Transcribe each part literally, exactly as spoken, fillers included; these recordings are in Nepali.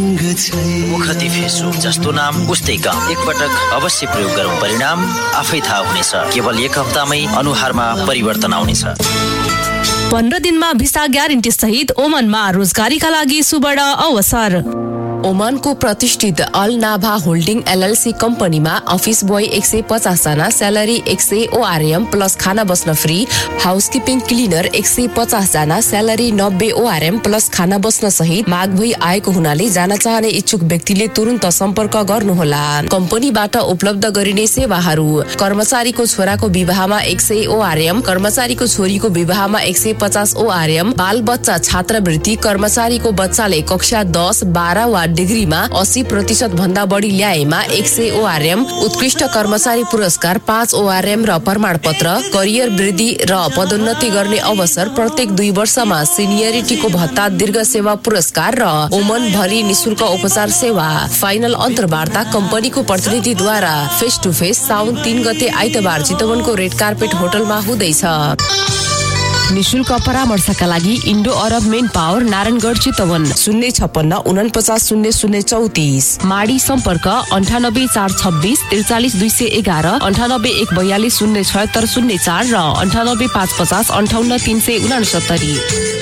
मुखती फेसबुक जस्तो नाम उस्तै काम एकपटक अवश्य प्रयोग गरौँ, परिणाम आफै थाहा हुनेछ। केवल एक हप्तामै अनुहारमा परिवर्तन आउनेछ। पन्ध्र दिनमा भिसा ग्यारेन्टी सहित ओमनमा रोजगारीका लागि सुवर्ण अवसर। ओमानको प्रतिष्ठित अल नाभा होल्डिङ एलएलसी कम्पनीमा अफिस बोय एक सय पचास जना, स्यालेरी एक सय ओआरएम प्लस खाना बस्न फ्री। हाउसकिपिङ क्लिनर एक सय पचास जना, स्यालेरी नब्बे ओआरएम प्लस खाना बस्न सहित माग भई आएको हुनाले जान चाहने इच्छुक व्यक्तिले तुरुन्त सम्पर्क गर्नुहोला। कम्पनीबाट उपलब्ध गरिने सेवाहरू: कर्मचारीको छोराको विवाहमा एक सय ओआरएम, कर्मचारीको छोरीको विवाहमा एक सय पचास ओआरएम, बाल बच्चा छात्रवृत्ति, कर्मचारीको बच्चाले कक्षा दस बाह्र वा डिग्रीमा अस्सी प्रतिशत भन्दा बढी ल्याएमा एक सय ओआरएम, उत्कृष्ट कर्मचारी पुरस्कार पाँच ओआरएम र प्रमाण पत्र, करियर वृद्धि र पदोन्नति गर्ने अवसर, प्रत्येक दुई वर्षमा सिनियरिटीको भत्ता, दीर्घ सेवा पुरस्कार र ओमन भरि निशुल्क उपचार सेवा। फाइनल अन्तर्वार्ता कम्पनीको प्रतिनिधिद्वारा फेस टु फेस साउन तीन गते आइतबार चितवनको रेड कार्पेट होटलमा हुँदैछ। निशुल्क परामर्शका लागि इन्डो अरब मेन पावर, नारायणगढ, चितवन, शून्य छप्पन्न उनपचास शून्य शून्य चौतिस। माडी सम्पर्क अन्ठानब्बे चार छब्बिस त्रिचालिस दुई सय एघार, अन्ठानब्बे एक बयालिस शून्य छयत्तर शून्य चार र अन्ठानब्बे पाँच पचास अन्ठाउन्न तीन सय उनासत्तरी।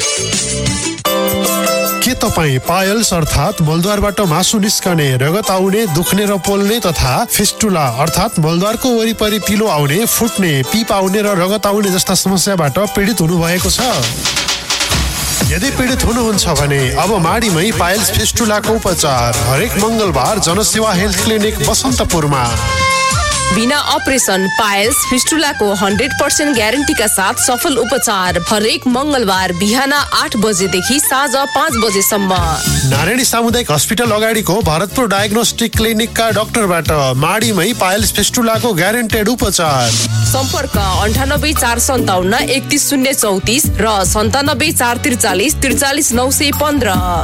के तपाईँ पायल्स अर्थात् मलद्वारबाट मासु निस्कने, रगत आउने, दुख्ने र पोल्ने तथा फिस्टुला अर्थात् मलद्वारको वरिपरि पिलो आउने, फुट्ने, पिप आउने र रगत आउने जस्ता समस्याबाट पीडित हुनुभएको छ? यदि पीडित हुनुहुन्छ भने अब माडीमै पायल्स फिस्टुलाको उपचार हरेक मंगलबार जनसेवा हेल्थ क्लिनिक बसन्तपुरमा। बिना अपरेसन पायल्स फिस्टुलाको हन्ड्रेड पर्सेन्ट ग्यारेन्टीका साथ सफल उपचार हरेक मंगलबार बिहान आठ बजेदेखि साँझ पाँच बजेसम्म। नारायणी सामुदायिक हस्पिटल अगाडिको भरतपुर डायग्नोस्टिक क्लिनिकका डाक्टरबाट माडीमै पायल्स फिस्टुलाको ग्यारेन्टेड उपचार। सम्पर्क अन्ठानब्बे चार सन्ताउन्न एकतिस शून्य चौतिस र सन्तानब्बे चार त्रिचालिस त्रिचालिस नौ सय पन्ध्र।